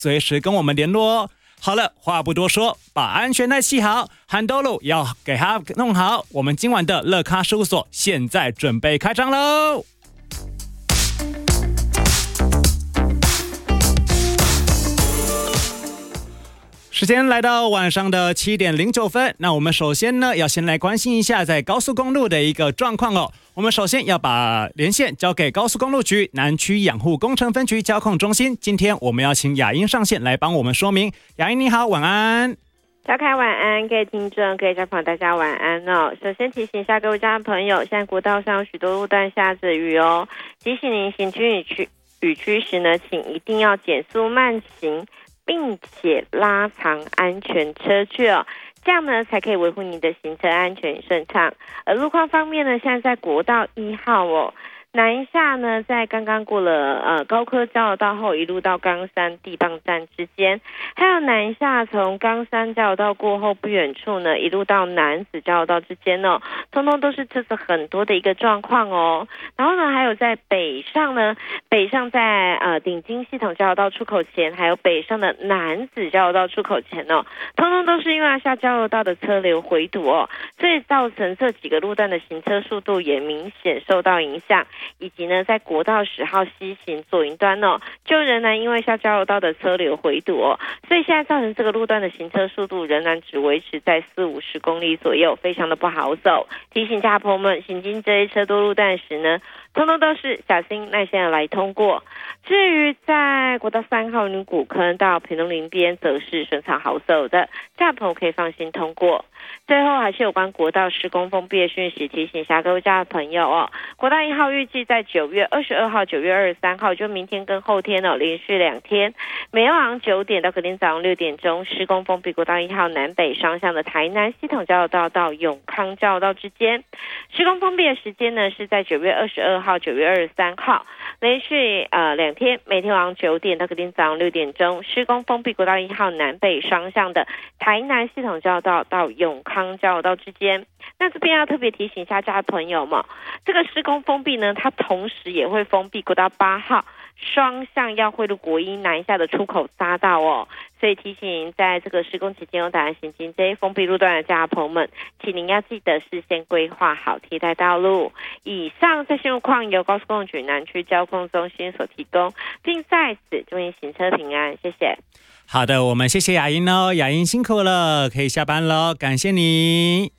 随时跟我们联络哦。好了，话不多说，把安全带系好，韩兜路要给它弄好。我们今晚的乐咖事务所现在准备开张喽。时间来到晚上的7点09分，那我们首先呢要先来关心一下在高速公路的一个状况哦。我们首先要把连线交给高速公路局南区养护工程分局交控中心。今天我们要请雅英上线来帮我们说明。雅英你好，晚安。 小凯晚安，各位听众各位家朋友大家晚安哦。首先提醒一下各位家朋友，现在国道上有许多路段下着雨哦，提醒您行经雨区时呢，请一定要减速慢行，并且拉长安全车距哦，这样呢才可以维护您的行车安全与顺畅。而路况方面呢，现在在国道1号哦，南下呢，在刚刚过了高科交流道后，一路到冈山地磅站之间，还有南下从冈山交流道过后不远处呢，一路到南子交流道之间哦，通通都是车子很多的一个状况哦。然后呢，还有在北上呢，北上在顶金系统交流道出口前，还有北上的南子交流道出口前哦，通通都是因为下交流道的车流回堵哦，所以造成这几个路段的行车速度也明显受到影响。以及呢，在国道10号西行左营端哦，就仍然因为下交流道的车流回堵哦，所以现在造成这个路段的行车速度仍然只维持在40-50公里左右，非常的不好走。提醒家朋友们，行经这一车多路段时呢，通通都是小心耐心的来通过。至于在国道3号女古坑到屏东林边，则是顺畅好走的，家朋友可以放心通过。最后还是有关国道施工封闭的讯息，提醒一下各位家的朋友哦。国道1号预计在9月22号、9月23号，就明天跟后天哦，连续2天，每天晚上9点到隔天早上6点钟，施工封闭国道1号南北双向的台南系统交流道到永康交流道之间。施工封闭的时间呢是在9月22号、9月23号，连续2天，每天晚上9点到隔天早上6点钟，施工封闭国道1号南北双向的台南系统交流道到永康交流道之间。那这边要特别提醒一下家的朋友们，这个施工封闭呢，它同时也会封闭国道8号双向要汇入国一南下的出口匝道哦，所以提醒在这个施工期间有打算行经这些封闭路段的家朋友们，请您要记得事先规划好替代道路。以上这些路况由高速公路局南区交通中心所提供，并在此祝您行车平安，谢谢。 好的，我们谢谢雅英哦，雅英辛苦了，可以下班了，感谢你。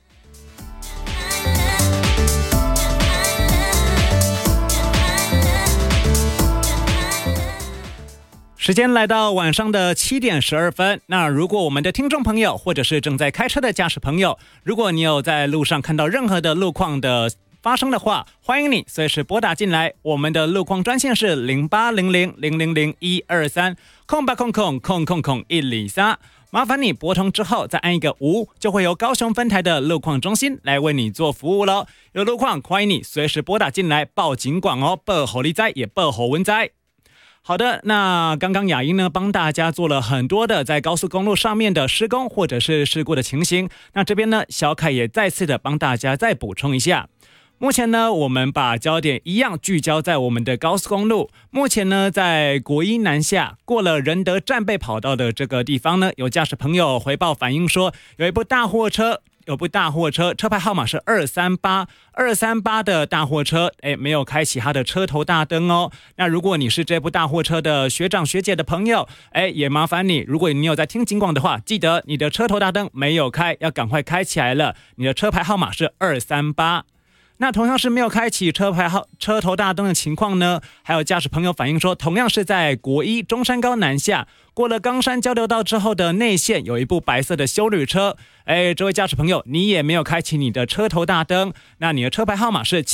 时间来到晚上的7点12分。那如果我们的听众朋友或者是正在开车的驾驶朋友，如果你有在路上看到任何的路况的发生的话，欢迎你随时拨打进来。我们的路况专线是0800000123空8空空空空空103。麻烦你拨通之后再按一个5，就会由高雄分台的路况中心来为你做服务咯。有路况欢迎你随时拨打进来报警广哦，报好利灾也报好文灾。好的，那刚刚雅英呢帮大家做了很多的在高速公路上面的施工或者是事故的情形，那这边呢小凯也再次的帮大家再补充一下。目前呢我们把焦点一样聚焦在我们的高速公路，目前呢在国一南下过了仁德战备跑道的这个地方呢，有驾驶朋友回报反映说有一部大货车，车牌号码是238的大货车，没有开启它的车头大灯哦。那如果你是这部大货车的学长学姐的朋友，也麻烦你，如果你有在听警广的话，记得你的车头大灯没有开，要赶快开起来了。你的车牌号码是238。那同样是没有开启车头大灯的情况呢，还有驾驶朋友反映说，同样是在国一中山高南下过了冈山交流道之后的内线，有一部白色的休旅车。这位驾驶朋友，你也没有开启你的车头大灯，那你的车牌号码是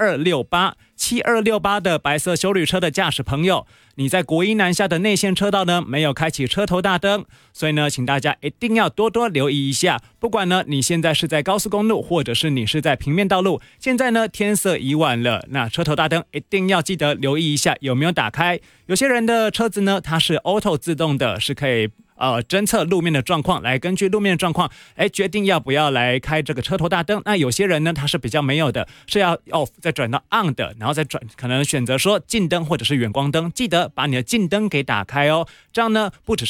7268的白色休旅车的驾驶朋友，你在国一南下的内线车道呢没有开启车头大灯，所以呢请大家一定要多多留意一下。不管呢你现在是在高速公路或者是你是在平面道路，现在呢天色已晚了，那车头大灯一定要记得留意一下有没有打开。有些人的车子呢它是 auto 自动的，是可以侦测路面的状况，来根据路面的状况决定要不要来开这个车头大灯。那有些人呢他是比较没有的，是要 off 再转到 on 的，然后再转可能选择说近灯或者是远光灯，记得把你的近灯给打开哦。这样呢不只是